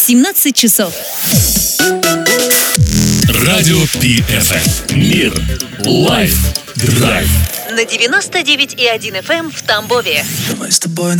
17 часов. Радио PFM. Мир. Лайф. Драйв. На 99,1 FM в Тамбове. Давай с тобой